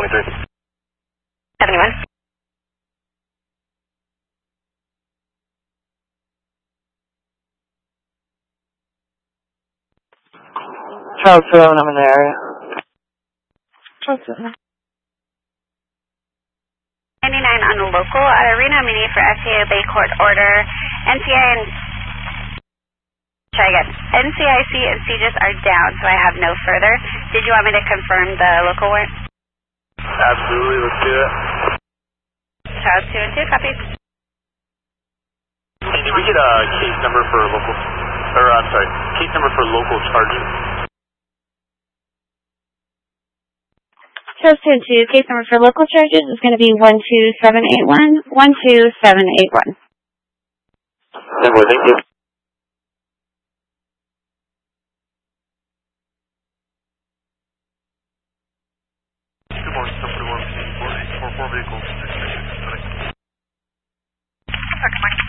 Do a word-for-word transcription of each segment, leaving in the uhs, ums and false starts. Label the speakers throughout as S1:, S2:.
S1: three.
S2: seventy-one.
S3: Charles seven, I'm in the area. Charles seven.
S2: ninety-nine on the local at Arena Mini for F C A Bay Court order. N C I and try again. N C I C and C G I S are down, so I have no further. Did you want me to confirm the local warrant?
S1: Absolutely, let's do it.
S2: Charles two and two, copy.
S1: Can we get a case number for local, or I'm sorry, case number for local charges?
S2: Charles two and two, case number for local charges is going to be one two seven eight one, one two seven eight one.
S1: Simple, thank you. Good morning, somebody wants to see four four vehicles.
S2: Good morning.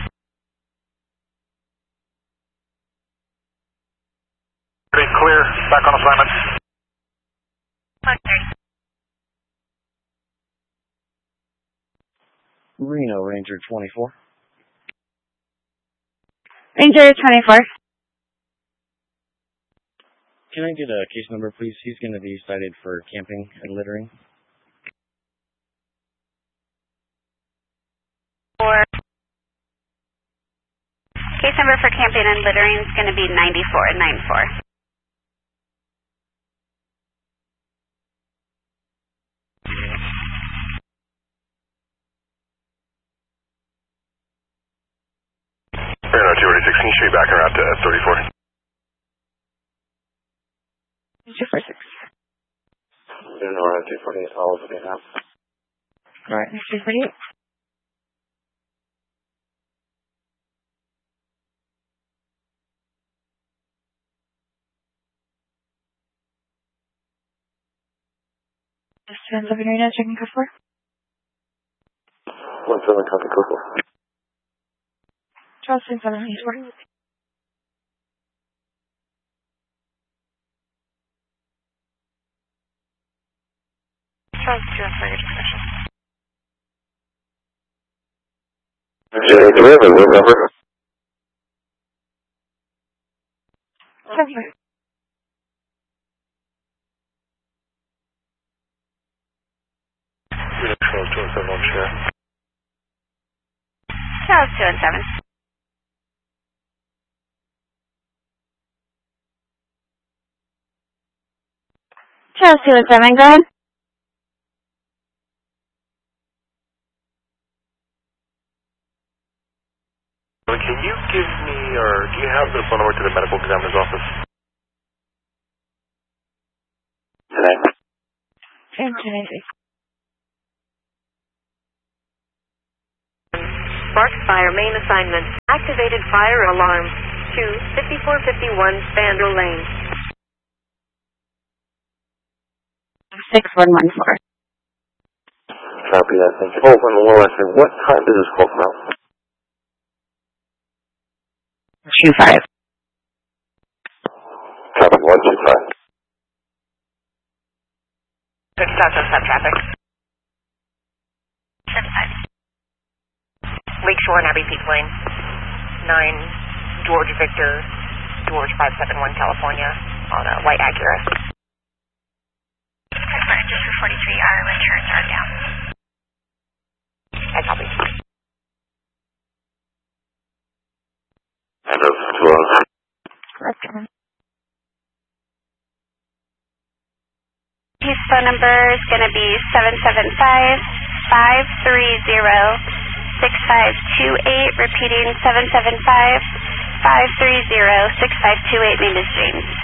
S1: Pretty clear, back on assignment.
S2: Okay.
S3: Reno, Ranger twenty-four.
S2: Ranger twenty-four.
S3: Can I get a case number, please? He's going to be cited for camping and littering.
S2: Four. Case number for camping and littering is going to be ninety-four ninety-four.
S1: Reno two forty-six, can you shoot back around to thirty-four?
S2: two forty-six.
S3: Reno two forty-eight, all over the house.
S2: Alright, two forty-eight. Just turns over right now, checking code four.
S3: One seven, copy, code four.
S2: Charles two seven eight four. Charles two and four, discussion.
S3: Okay, do we have a room number?
S2: Seven.
S1: Charles two and seven on share.
S2: Charles two and seven. Charles two and seven, go ahead.
S1: Can you give me, or do you have the phone number to the medical examiner's office?
S3: Today.
S2: ten twenty-six.
S4: Sparked fire main assignment. Activated fire alarm. to fifty-four fifty-one Spandrel Lane.
S2: six one one four.
S3: Copy that, thank you. Oh, and one last thing. What time does this call come out?
S2: two five.
S3: Copy, one two five.
S2: Good stop on sub-traffic. seven five.
S4: Lakeshore and Abbey Peak Lane. nine George Victor, George five seven one California on a white Acura.
S2: For engine two forty-three, our returns are down.
S4: I copy.
S3: And those two others.
S2: Correct. His phone number is going to be seven seven five, five three zero, six five two eight. Repeating, seven seven five, five three zero, six five two eight. Name is James.